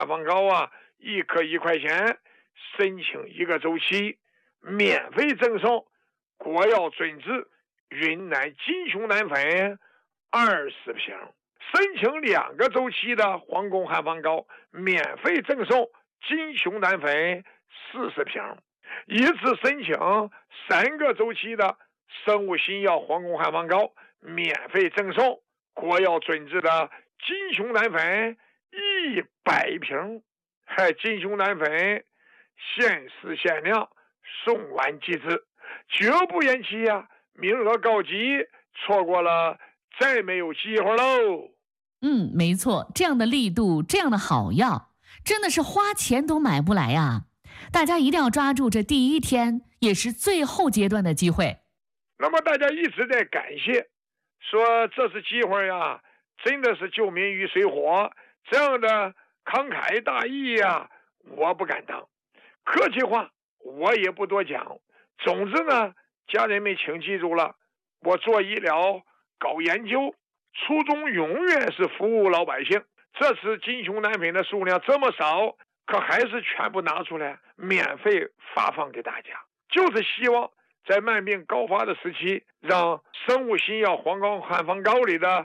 方膏啊，1颗1块钱，申请1个周期，免费赠送国药准字云南金熊胆粉20瓶，申请2个周期的皇宫汉方膏，免费赠送金熊胆粉40瓶，一次申请3个周期的生物新药皇宫汉方膏，免费赠送国药准字的金熊胆粉100瓶，金熊胆粉限时限量，送完即止，绝不延期呀！名额告急，错过了再没有机会喽。 没错，这样的力度，这样的好药，真的是花钱都买不来呀！大家一定要抓住这第1天，也是最后阶段的机会。 那么大家一直在感谢，说这次机会呀，真的是救民于水火，这样的慷慨大义呀，我不敢当。客气话我也不多讲。总之呢，家人们请记住了，我做医疗搞研究，初衷永远是服务老百姓。这次金熊胆粉的数量这么少，可还是全部拿出来免费发放给大家，就是希望在慢病高发的时期，让生物新药皇宫汉方膏里的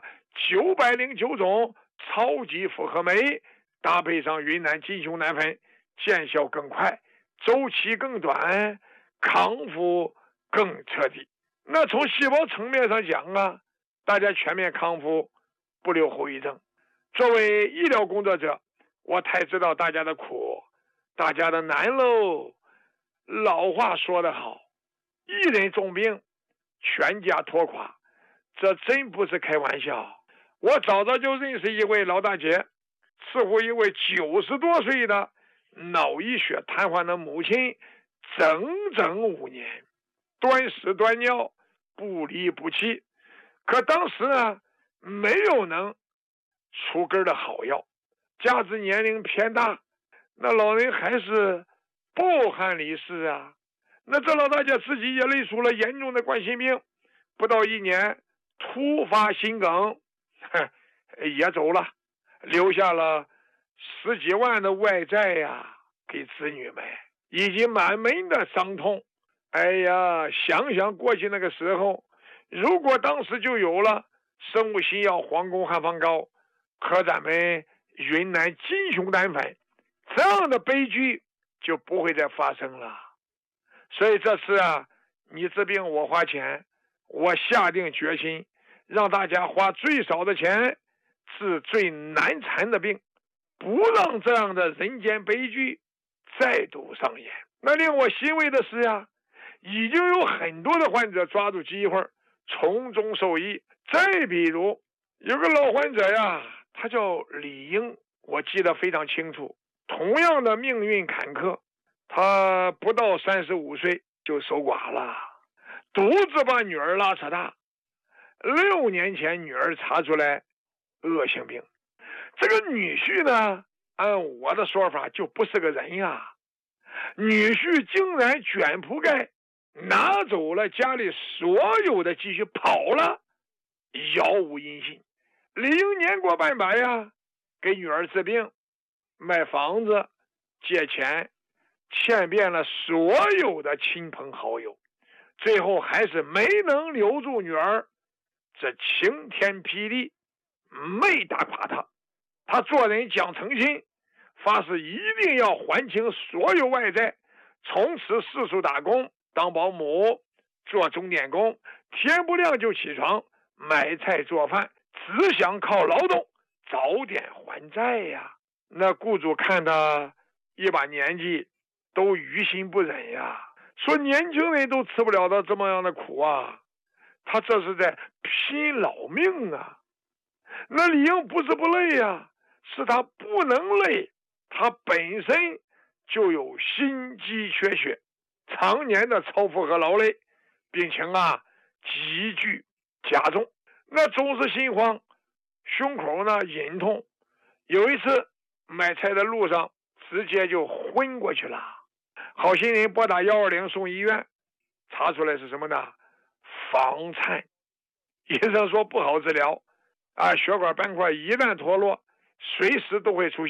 909种超级复合酶搭配上云南金熊胆粉，见效更快，周期更短，康复更彻底。那从细胞层面上讲啊，大家全面康复，不留后遗症。作为医疗工作者，我太知道大家的苦，大家的难喽。老话说得好，一人重病，全家拖垮，这真不是开玩笑。我早早就认识一位老大姐，伺候一位90多岁的脑溢血瘫痪的母亲整整5年，端屎端尿，不离不弃。可当时呢，没有能出根的好药，加之年龄偏大，那老人还是抱憾离世啊。那这老大姐自己也累出了严重的冠心病，不到1年突发心梗，也走了，留下了10几万的外债呀，给子女们，以及满门的伤痛。哎呀，想想过去那个时候，如果当时就有了生物新药皇宫汉方膏，可咱们云南金熊胆粉，这样的悲剧就不会再发生了。所以这次啊，你治病我花钱，我下定决心让大家花最少的钱治最难缠的病，不让这样的人间悲剧再度上演。那令我欣慰的是呀，已经有很多的患者抓住机会从中受益。再比如有个老患者呀，他叫李英，我记得非常清楚。同样的命运坎坷，他不到35岁就守寡了，独自把女儿拉扯大。6年前女儿查出来恶性病，这个女婿呢，按我的说法就不是个人呀。女婿竟然卷铺盖拿走了家里所有的积蓄跑了，杳无音信。李英年过半百呀，给女儿治病，卖房子，借钱，骗遍了所有的亲朋好友，最后还是没能留住女儿。这晴天霹雳没打垮他，他做人讲诚信，发誓一定要还清所有外债，从此四处打工，当保姆，做钟点工，天不亮就起床买菜做饭，只想靠劳动早点还债呀。那雇主看他一把年纪，都于心不忍呀，说年轻人都吃不了的这么样的苦啊，他这是在拼老命啊。那李英不是不累呀，是他不能累，他本身就有心肌缺血，常年的超负荷劳累，病情啊急剧加重，那总是心慌，胸口呢隐痛，有一次买菜的路上直接就昏过去了。好心人拨打120送医院，查出来是什么呢？房颤。医生说不好治疗啊，血管斑块一旦脱落，随时都会出现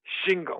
心梗。